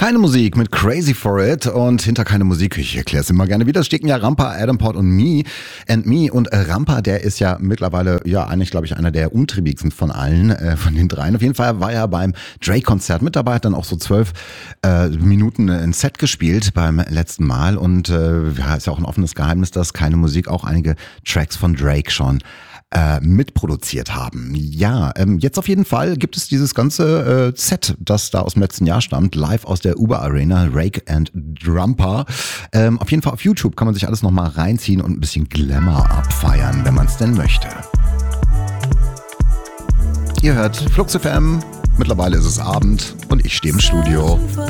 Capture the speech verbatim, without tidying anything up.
Keine Musik mit Crazy for It und hinter keine Musik, ich erkläre es immer gerne wieder, stecken ja Rampa, Adam Port und Me and Me und äh, Rampa, der ist ja mittlerweile, ja eigentlich glaube ich einer der umtriebigsten von allen, äh, von den dreien. Auf jeden Fall war er beim Drake-Konzert mit dabei, hat dann auch so zwölf äh, Minuten ein Set gespielt beim letzten Mal und äh, ja, ist ja auch ein offenes Geheimnis, dass keine Musik auch einige Tracks von Drake schon Äh, mitproduziert haben. Ja, ähm, jetzt auf jeden Fall gibt es dieses ganze äh, Set, das da aus dem letzten Jahr stammt, live aus der Uber Arena, Rake and Drumpa. Ähm, auf jeden Fall auf YouTube kann man sich alles nochmal reinziehen und ein bisschen Glamour abfeiern, wenn man es denn möchte. Ihr hört Flux F M, mittlerweile ist es Abend und ich stehe im Studio.